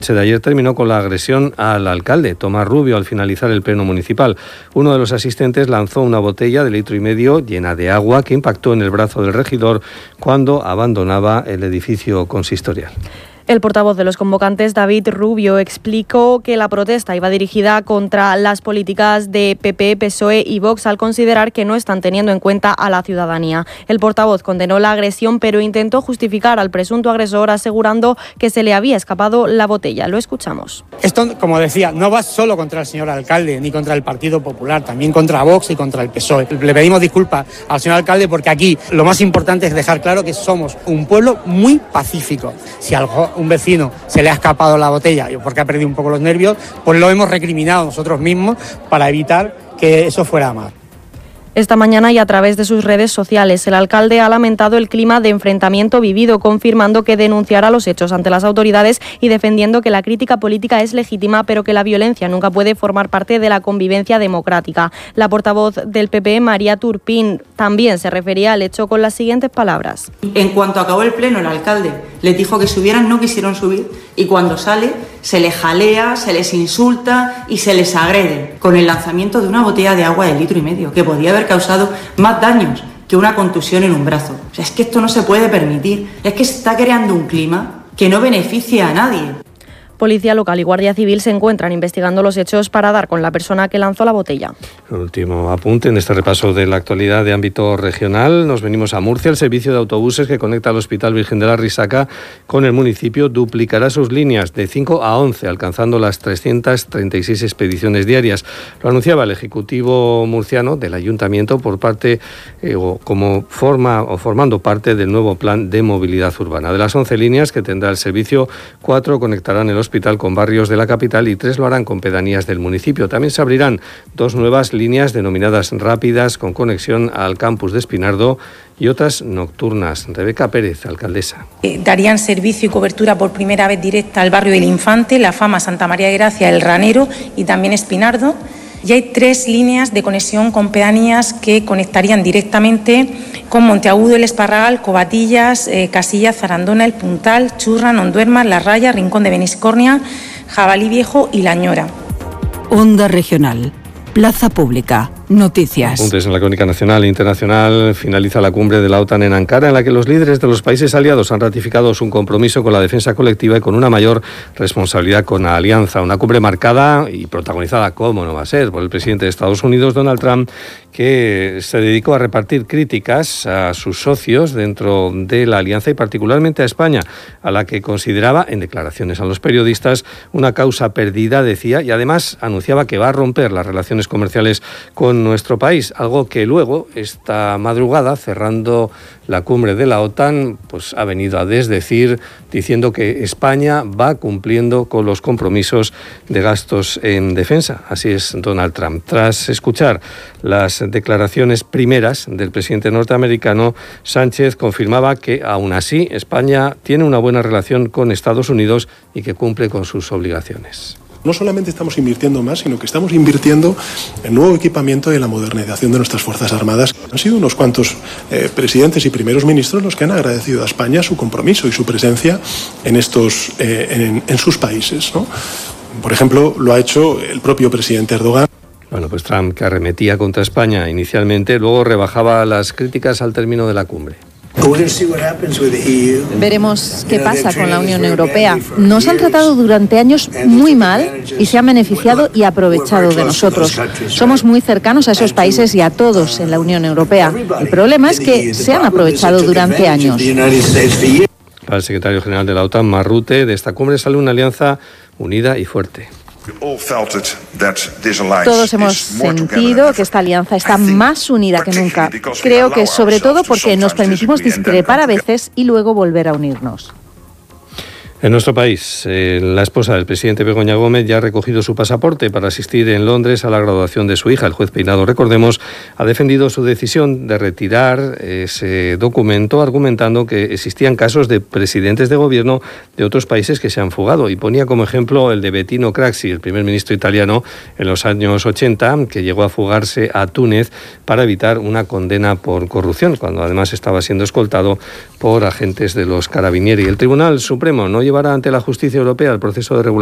De ayer terminó con la agresión al alcalde, Tomás Rubio, al finalizar el pleno municipal. Uno de los asistentes lanzó una botella de 1,5 litros llena de agua que impactó en el brazo del regidor cuando abandonaba el edificio consistorial. El portavoz de los convocantes, David Rubio, explicó que la protesta iba dirigida contra las políticas de PP, PSOE y Vox al considerar que no están teniendo en cuenta a la ciudadanía. El portavoz condenó la agresión, pero intentó justificar al presunto agresor asegurando que se le había escapado la botella. Lo escuchamos. Esto, como decía, no va solo contra el señor alcalde ni contra el Partido Popular, también contra Vox y contra el PSOE. Le pedimos disculpas al señor alcalde porque aquí lo más importante es dejar claro que somos un pueblo muy pacífico. Si un vecino se le ha escapado la botella porque ha perdido un poco los nervios, pues lo hemos recriminado nosotros mismos para evitar que eso fuera a más. Esta mañana y a través de sus redes sociales, el alcalde ha lamentado el clima de enfrentamiento vivido, confirmando que denunciará los hechos ante las autoridades y defendiendo que la crítica política es legítima, pero que la violencia nunca puede formar parte de la convivencia democrática. La portavoz del PP, María Turpín, también se refería al hecho con las siguientes palabras. En cuanto acabó el pleno, el alcalde les dijo que subieran, no quisieron subir, y cuando sale se les jalea, se les insulta y se les agrede con el lanzamiento de una botella de agua de 1,5 litros, que podía haber causado más daños que una contusión en un brazo. O sea, es que esto no se puede permitir. Es que se está creando un clima que no beneficia a nadie. Policía local y Guardia Civil se encuentran investigando los hechos para dar con la persona que lanzó la botella. El último apunte en este repaso de la actualidad de ámbito regional. Nos venimos a Murcia. El servicio de autobuses que conecta al Hospital Virgen de la Risaca con el municipio duplicará sus líneas de 5 a 11, alcanzando las 336 expediciones diarias. Lo anunciaba el Ejecutivo murciano del Ayuntamiento por parte formando parte del nuevo plan de movilidad urbana. De las 11 líneas que tendrá el servicio, 4 conectarán el hospital con barrios de la capital y 3 lo harán con pedanías del municipio. También se abrirán 2 nuevas líneas denominadas rápidas con conexión al campus de Espinardo y otras nocturnas. Rebeca Pérez, alcaldesa. Darían servicio y cobertura por primera vez directa al barrio del Infante, La Fama, Santa María de Gracia, El Ranero y también Espinardo. Y hay 3 líneas de conexión con pedanías que conectarían directamente con Monteagudo, El Esparragal, Covatillas, Casillas, Zarandona, El Puntal, Churra, Nonduermas, La Raya, Rincón de Beniscornia, Jabalí Viejo y La Ñora. Onda Regional. Plaza Pública. Noticias. Apuntes en la crónica nacional e internacional. Finaliza la cumbre de la OTAN en Ankara, en la que los líderes de los países aliados han ratificado su compromiso con la defensa colectiva y con una mayor responsabilidad con la alianza. Una cumbre marcada y protagonizada, como no va a ser, por el presidente de Estados Unidos, Donald Trump, que se dedicó a repartir críticas a sus socios dentro de la alianza y particularmente a España, a la que consideraba, en declaraciones a los periodistas, una causa perdida, decía, y además anunciaba que va a romper las relaciones comerciales con nuestro país, algo que luego, esta madrugada, cerrando la cumbre de la OTAN, pues ha venido a desdecir, diciendo que España va cumpliendo con los compromisos de gastos en defensa. Así es Donald Trump. Tras escuchar las declaraciones primeras del presidente norteamericano, Sánchez confirmaba que, aún así, España tiene una buena relación con Estados Unidos y que cumple con sus obligaciones. No solamente estamos invirtiendo más, sino que estamos invirtiendo en nuevo equipamiento y en la modernización de nuestras Fuerzas Armadas. Han sido unos cuantos presidentes y primeros ministros los que han agradecido a España su compromiso y su presencia en sus países, ¿no? Por ejemplo, lo ha hecho el propio presidente Erdogan. Bueno, pues Trump, que arremetía contra España inicialmente, luego rebajaba las críticas al término de la cumbre. Veremos qué pasa con la Unión Europea. Nos han tratado durante años muy mal y se han beneficiado y aprovechado de nosotros. Somos muy cercanos a esos países y a todos en la Unión Europea. El problema es que se han aprovechado durante años. Para el secretario general de la OTAN, Mark Rutte, de esta cumbre sale una alianza unida y fuerte. Todos hemos sentido que esta alianza está más unida que nunca. Creo que sobre todo porque nos permitimos discrepar a veces y luego volver a unirnos. En nuestro país, la esposa del presidente Begoña Gómez ya ha recogido su pasaporte para asistir en Londres a la graduación de su hija. El juez Peinado, recordemos, ha defendido su decisión de retirar ese documento, argumentando que existían casos de presidentes de gobierno de otros países que se han fugado. Y ponía como ejemplo el de Bettino Craxi, el primer ministro italiano en los años 80, que llegó a fugarse a Túnez para evitar una condena por corrupción, cuando además estaba siendo escoltado por agentes de los Carabinieri. El Tribunal Supremo no llevó llevara ante la justicia europea el proceso de regulación